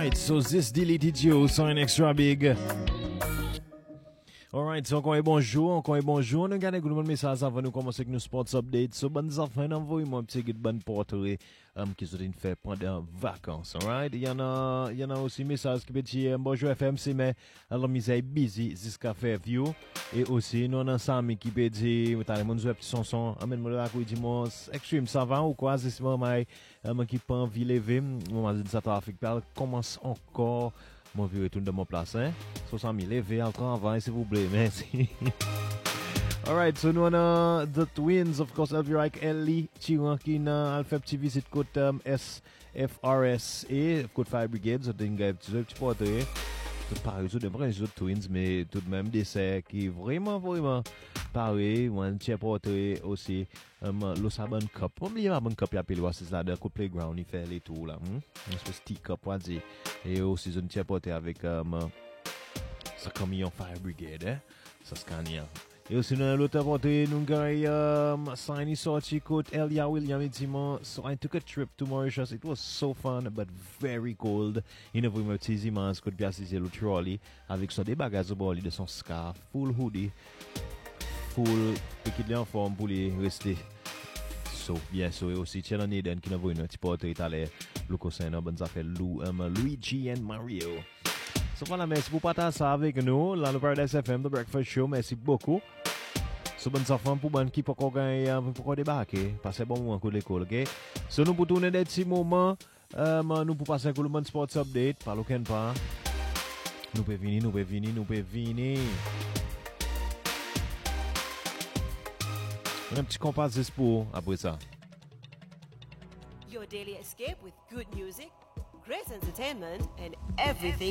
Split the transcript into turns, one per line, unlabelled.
Alright, so this deleted you, so an extra big. Alright, so encore un bonjour. Nous regardons le message avant de commencer avec nos sports updates. So, bonnes affaires, envoyez-moi un petit guide bonne portrait qui sont fait pendant vacances. Alright, il y en a aussi un message qui peut dire bonjour FMC, mais alors misère busy jusqu'à faire view. Et aussi, nous avons un Sami qui peut dire, t'as les mon petit son, amène-moi là, qui dit, moi, extreme, ça va ou quoi, c'est moi, qui pas envie de lever. Moi, je dis ça, Afrique, commence encore. Mon vieux retourne de mon place, hein? 60 000, levez en travail, s'il vous plaît, merci. Alright, so nous avons the Twins, of course, Elvira Ellie, Chiwan, qui a fait petit visite côté SFRS et côté Fire Brigade, so d'un gars, petit portrait. C'est pareil, tout de même, les autres Twins, mais tout de même, des serres qui vraiment pareil. Moi, un petit portrait aussi, le Saban Cup. On oublie la bonne cup, il y a appelé, c'est là, de côté playground, il fait les tours là, une espèce de cup, on dit. Et aussi, un petit portrait avec, ça camion Fire Brigade, hein, ça Scania. Et aussi, dans l'autre portrait, nous avons signé sorti côté Elia William et Timon. So I took a trip to Mauritius. It was so fun, but very cold. Il y a vraiment des immenses côté bien assisté le trolley avec son des bagages au bord de son scarf, full hoodie, full équipe en forme pour les rester. So, bien sûr, et aussi, Tchelan Eden qui n'a pas eu un petit portrait italien. Luco Senna, bonne affaire, Luigi and Mario. So voilà, merci pour partager ça avec nous. Là, le Paradise FM, The Breakfast Show, merci beaucoup. So, bonne enfants pour bonne qui pour qu'on gagne, pour débarquer. Passez bon moment pour l'école, ok? So, nous pour tourner des petits moments, nous pour passer un coup de bon sports update, par l'aucun pas. Nous pouvons venir. Un petit compas d'espoir après ça.
Your daily escape with good music, great entertainment, and everything